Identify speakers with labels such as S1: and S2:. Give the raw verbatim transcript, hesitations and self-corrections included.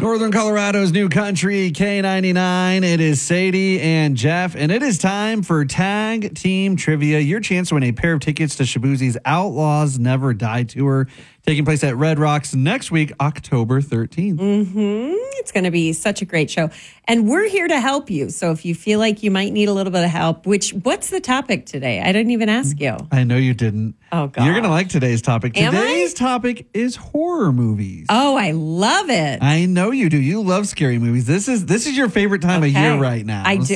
S1: Northern Colorado's new country, K ninety-nine. It is Sadie and Jeff, and it is time for Tag Team Trivia. Your chance to win a pair of tickets to Shaboozie's Outlaws Never Die Tour, taking place at Red Rocks next week, October thirteenth.
S2: Mm-hmm. It's going to be such a great show. And we're here to help you. So if you feel like you might need a little bit of help, which, what's the topic today? I didn't even ask you.
S1: I know you didn't.
S2: Oh, God.
S1: You're going to like today's topic.
S2: Am
S1: Today's
S2: I?
S1: topic is horror movies.
S2: Oh, I love it.
S1: I know you do. You love scary movies. This is this is your favorite time
S2: Okay.
S1: of year right now.
S2: I do.